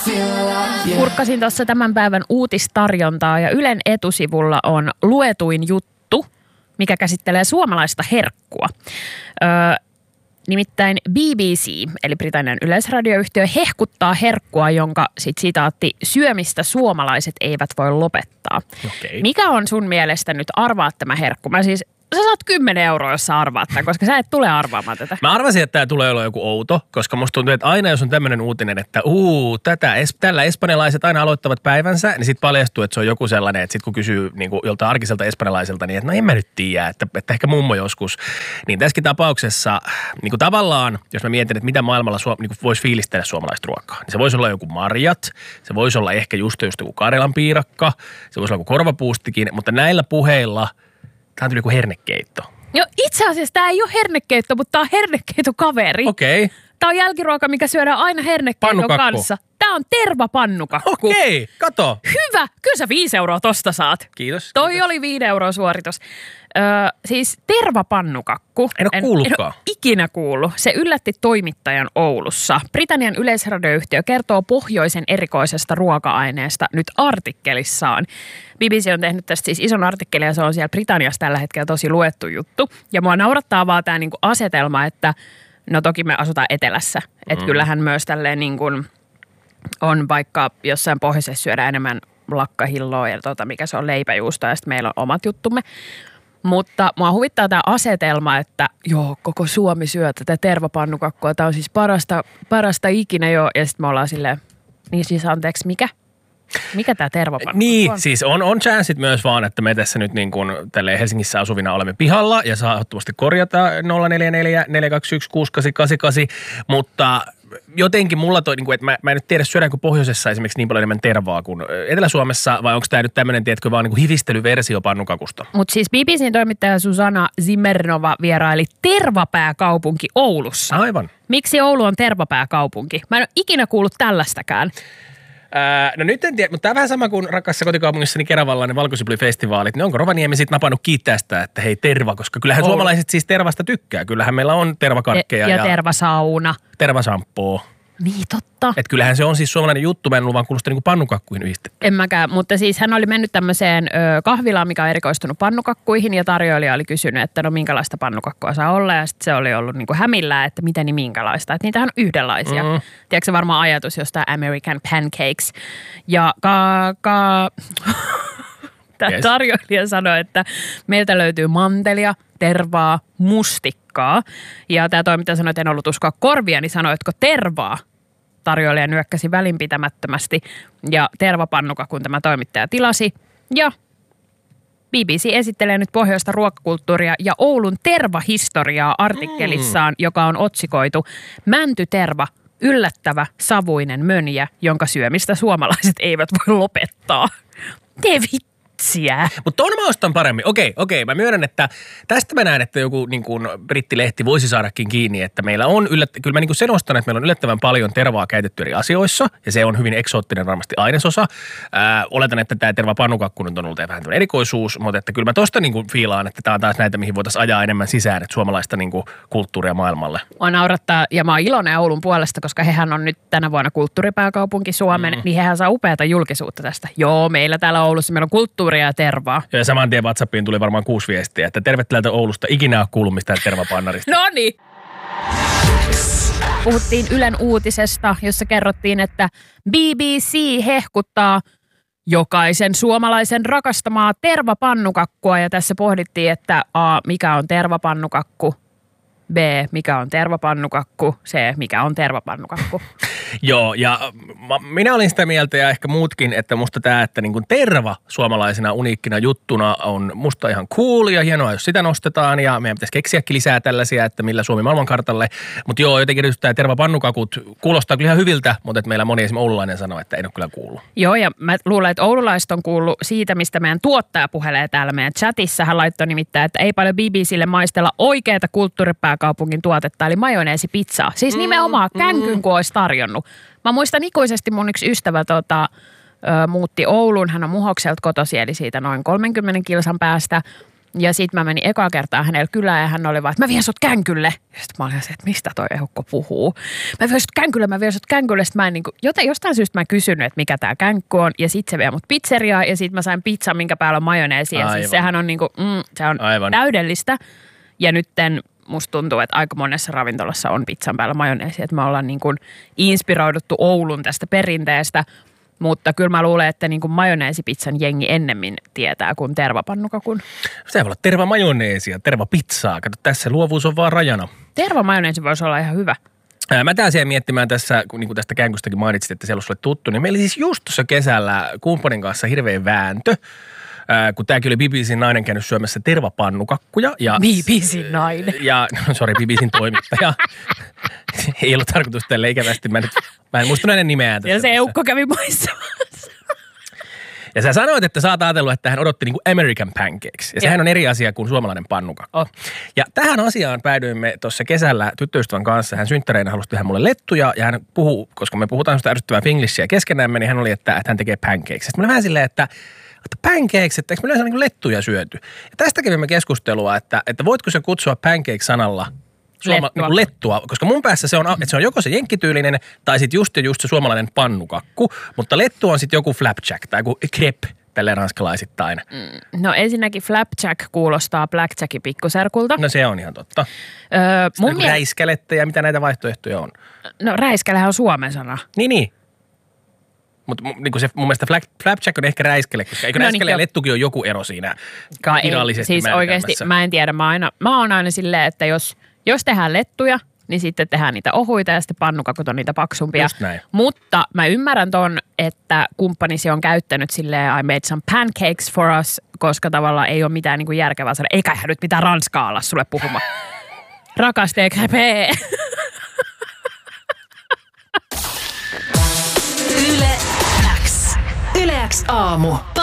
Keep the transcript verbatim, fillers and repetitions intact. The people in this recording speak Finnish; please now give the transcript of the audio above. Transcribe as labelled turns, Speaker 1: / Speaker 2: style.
Speaker 1: Kurkkasin tuossa tämän päivän uutistarjontaa ja Ylen etusivulla on luetuin juttu, mikä käsittelee suomalaista herkkua. Öö, nimittäin B B C, eli Britannian yleisradioyhtiö, hehkuttaa herkkua, jonka sit sitaatti syömistä suomalaiset eivät voi lopettaa.
Speaker 2: Okay.
Speaker 1: Mikä on sun mielestä nyt arvaa tämä herkku? Mä siis sä saat kymmenen euroa, jos sä arvaat tämän, koska sä et tule arvaamaan tätä.
Speaker 2: Mä arvasin, että tää tulee olla joku outo, koska musta tuntuu, että aina jos on tämmöinen uutinen, että uu, tätä, es, tällä espanjalaiset aina aloittavat päivänsä, niin sit paljastuu, että se on joku sellainen, että sit kun kysyy niin kuin joltain arkiselta espanjalaiselta, niin että no en mä nyt tiedä, että, että ehkä mummo joskus. Niin tässäkin tapauksessa, niin kuin tavallaan, jos mä mietin, että mitä maailmalla suom- niin kuin voisi fiilistellä suomalaista ruokaa, niin se voisi olla joku marjat, se voisi olla ehkä just, just joku Karjalan piirakka, se voisi olla joku korvapuustikin, mutta näillä puheilla tämä on tuli joku hernekeitto.
Speaker 1: Joo, itse asiassa tämä ei ole hernekeitto, mutta tämä on hernekeitokaveri.
Speaker 2: Okei. Okay.
Speaker 1: Tämä on jälkiruoka, mikä syödään aina hernekeiton kanssa. Tämä on tervapannukakku.
Speaker 2: Okei, okay, kato.
Speaker 1: Hyvä, kyllä sä viisi euroa tosta saat.
Speaker 2: Kiitos.
Speaker 1: Toi
Speaker 2: kiitos.
Speaker 1: oli viiden euroa suoritus. Öö, siis tervapannukakku.
Speaker 2: En ole kuullutkaan.
Speaker 1: En ole ikinä kuullut. Se yllätti toimittajan Oulussa. Britannian yleisradioyhtiö kertoo pohjoisen erikoisesta ruoka-aineesta nyt artikkelissaan. B B C on tehnyt tästä siis ison artikkelin ja se on siellä Britanniassa tällä hetkellä tosi luettu juttu. Ja mua naurattaa vaan tämä niinku asetelma, että no toki me asutaan etelässä. Että mm. kyllähän myös tälleen niin kuin on vaikka jossain pohjoisessa syödään enemmän lakkahilloa ja tota, mikä se on leipäjuusta ja sitten meillä on omat juttumme. Mutta mua huvittaa tämä asetelma, että joo, koko Suomi syö tätä tervapannukakkua. Tämä on siis parasta, parasta ikinä jo. Ja sitten me ollaan silleen, niin siis anteeksi, mikä? Mikä tämä tervapannukakku
Speaker 2: niin,
Speaker 1: on?
Speaker 2: siis on, on chanssit myös vaan, että me tässä nyt niin kuin tälleen Helsingissä asuvina olemme pihalla ja saattomasti korjata nolla neljä neljä neljä kaksi yksi kuusi kahdeksan kahdeksan kahdeksan, mutta jotenkin mulla toi, niin kuin, että mä, mä en nyt tiedä syödäänkö pohjoisessa esimerkiksi niin paljon enemmän tervaa kuin Etelä-Suomessa, vai onko tämä nyt tämmöinen, tiedätkö, vaan niin kuin hivistelyversio pannukakusta?
Speaker 1: Mutta siis B B C:n toimittaja Susanna Zimernova vieraili tervapääkaupunki Oulussa.
Speaker 2: Aivan.
Speaker 1: Miksi Oulu on tervapääkaupunki? Mä en ole ikinä kuullut tällaistäkään.
Speaker 2: Ää, no nyt en tiedä, mutta tämä on vähän sama kuin rakkaassa kotikaupungissani Keravalla ne valkosipulifestivaalit. Niin onko Rovaniemi sitten napannut kiittää sitä, että hei terva, koska kyllähän Oulu. Suomalaiset siis tervasta tykkää. Kyllähän meillä on tervakarkkeja
Speaker 1: ja,
Speaker 2: ja,
Speaker 1: ja tervasauna.
Speaker 2: Tervasamppoo.
Speaker 1: Niin, totta.
Speaker 2: Että kyllähän se on siis suomalainen juttu, mä en ollut vaan kuulostaa niin kuin pannukakkuihin yhdistetty.
Speaker 1: En mäkään, mutta siis hän oli mennyt tämmöiseen ö, kahvilaan, mikä on erikoistunut pannukakkuihin ja tarjoilija oli kysynyt, että no minkälaista pannukakkua saa olla ja sitten se oli ollut niin kuin hämillään, että mitä niin minkälaista. Että niitähän on yhdenlaisia. Mm. Tiedätkö se varmaan ajatus jostain American Pancakes ja ka... ka... Tämä yes. tarjoilija sanoi, että meiltä löytyy mantelia, tervaa, mustikkaa. Ja tämä toimittaja sanoi, että en ollut uskoa korvia, niin sanoitko tervaa? Tarjoilija nyökkäsi välinpitämättömästi ja tervapannukakun tämä toimittaja tilasi. Ja B B C esittelee nyt pohjoista ruokakulttuuria ja Oulun tervahistoriaa artikkelissaan, mm. joka on otsikoitu Mäntyterva, yllättävä savuinen mönjä, jonka syömistä suomalaiset eivät voi lopettaa. Te vittu.
Speaker 2: Mutta tuon mä ostan paremmin. Okei, okei. Mä myönnän, että tästä mä näen, että joku niin kuin brittilehti voisi saadakin kiinni, että meillä on yllättävän, kyllä mä niin kuin sen ostan, että meillä on yllättävän paljon tervaa käytetty eri asioissa, ja se on hyvin eksoottinen varmasti ainesosa. Ää, oletan, että tämä tervapannukakku nyt on ollut vähän tämmöinen erikoisuus, mutta että kyllä mä tosta niin kuin fiilaan, että tämä on taas näitä, mihin voitaisiin ajaa enemmän sisään, että suomalaista niin kuin kulttuuria maailmalle.
Speaker 1: Mua naurattaa, ja mä oon iloinen Oulun puolesta, koska hehän on nyt tänä vuonna kulttuuripääkaupunki Suomen, mm. niin hehän saa upeata julkisuutta tästä. Joo, meillä täällä Oulussa meillä on kulttuuri ja tervaa.
Speaker 2: Ja saman tien WhatsAppiin tuli varmaan kuusi viestiä, että tervetuloa Oulusta, ikinä ole kuullut mistään tervapannarista.
Speaker 1: No niin. Puhuttiin Ylen uutisesta, jossa kerrottiin, että B B C hehkuttaa jokaisen suomalaisen rakastamaa tervapannukakkua. Ja tässä pohdittiin, että A, mikä on tervapannukakku, B, mikä on tervapannukakku, C, mikä on tervapannukakku.
Speaker 2: Joo, ja minä olin sitä mieltä ja ehkä muutkin, että musta tämä, että niin kuin terva suomalaisena uniikkina juttuna on musta ihan cool ja hienoa, jos sitä nostetaan ja meidän pitäisi keksiäkin lisää tällaisia, että millä Suomi maailmankartalle. Mutta joo, jotenkin tämä tervapannukakut kuulostaa kyllä ihan hyviltä, mutta että meillä moni esimerkiksi oululainen sanoo, että ei ole kyllä kuullut.
Speaker 1: Joo, ja mä luulen, että oululaiset on kuullut siitä, mistä meidän tuottaja puhelee täällä meidän chatissa. Hän laittoi nimittäin, että ei paljon B B C:lle maistella oikeata kulttuuripääkaupungin tuotetta, eli majoneesipizzaa. Siis nimenomaan mm, känkyn, kun olisi tarjonnut. Mä muistan ikuisesti mun yksi ystävä tota, ö, muutti Ouluun. Hän on Muhokselta kotosi, eli siitä noin kolmenkymmenen kilsan päästä. Ja sit mä menin ekaa kertaa hänellä kylään ja hän oli vaan, että mä vien sut känkylle. Ja sit mä olin se, että mistä toi eukko puhuu. Mä vien sut känkylle, mä vien sut känkylle. Sit mä en niin kuin, joten jostain syystä mä kysynyt, että mikä tää känkky on. Ja sit se vie mut pizzeriaan ja sit mä sain pizzan, minkä päällä on majoneesi. Ja siis sehän on niinku, mm, se on Aivan. täydellistä. Ja nytten musta tuntuu, että aika monessa ravintolassa on pizzan päällä majoneesi. Että me ollaan niin kuin inspiroiduttu Oulun tästä perinteestä. Mutta kyllä mä luulen, että niin kuin majoneesipizzan jengi ennemmin tietää kuin tervapannukakun.
Speaker 2: Se voi olla tervamajoneesia, tervapizzaa. Kato, tässä luovuus on vaan rajana.
Speaker 1: Tervamajoneesi voisi olla ihan hyvä.
Speaker 2: Mä tähän siellä miettimään tässä, kun niin kuin tästä känkystäkin mainitsit, että siellä olisi sulle tuttu, niin meillä siis just tuossa kesällä kumppanin kanssa hirveä vääntö. Kun tämäkin oli B B C:n nainen käynyt syömässä tervapannukakkuja. Ja,
Speaker 1: B B C:n nainen.
Speaker 2: Ja, no sorry, B B C:n toimittaja. Ei ollut tarkoitus tälle ikävästi. Mä, nyt, mä en muista näiden nimeään.
Speaker 1: Ja se eukko kävi maistamassa.
Speaker 2: Ja sä sanoit, että sä oot ajatellut, että hän odotti niinku American pancakes. Ja sehän on eri asia kuin suomalainen pannukakku.
Speaker 1: Oh.
Speaker 2: Ja tähän asiaan päädyimme tuossa kesällä tyttöystävän kanssa. Hän synttäreinä halusi tehdä mulle lettuja ja hän puhuu, koska me puhutaan sitä ärsyttävää finglishia keskenämme, niin hän oli, että, että hän tekee pancakes. Sitten mä olin vähän silleen, että Että pancakes, että eikö me yleensä niin lettuja syöty? Ja tästä kävimme keskustelua, että, että voitko se kutsua pancake-sanalla suoma, lettua. Niin lettua, koska mun päässä se on, että se on joko se jenkkityylinen tai sitten just ja just se suomalainen pannukakku, mutta lettu on sitten joku flapjack tai joku crepe tälleen ranskalaisittain.
Speaker 1: Mm, no ensinnäkin flapjack kuulostaa blackjackin pikkuserkulta.
Speaker 2: No se on ihan totta.
Speaker 1: Öö, mun
Speaker 2: mie- räiskälette ja mitä näitä vaihtoehtoja on?
Speaker 1: No räiskälähän on suomen sana.
Speaker 2: Niin, niin. Mutta niin se, mun mielestä flapjack on ehkä räiskele, koska eikö no räiskele niin, ja lettukin ole joku ero siinä virallisesti
Speaker 1: siis oikeasti mä en tiedä, mä, aina, mä oon aina silleen, että jos, jos tehdään lettuja, niin sitten tehdään niitä ohuita ja sitten pannukakut on niitä paksumpia.
Speaker 2: Just näin.
Speaker 1: Mutta mä ymmärrän ton, että kumppanisi on käyttänyt silleen I made some pancakes for us, koska tavallaan ei ole mitään niin kuin järkevää sanoa. Eikä nyt mitään ranskaa alla sulle puhumaan. Rakas T K P.
Speaker 3: Yle X. Yle X aamu.